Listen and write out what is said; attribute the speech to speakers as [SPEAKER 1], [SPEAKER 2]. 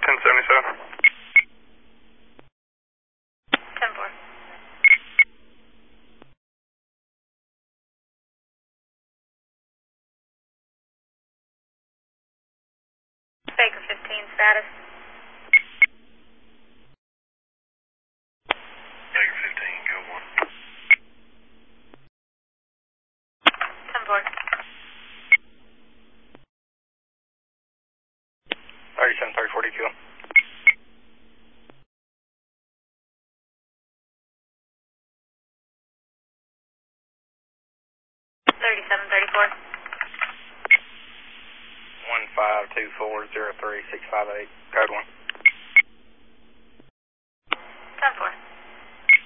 [SPEAKER 1] 1077.
[SPEAKER 2] 10-4. Baker 15 status.
[SPEAKER 1] Baker 15, go 1.
[SPEAKER 2] 10-4.
[SPEAKER 1] 37, 30, 40, kill.
[SPEAKER 2] 37-34.
[SPEAKER 1] 152403658, code 1.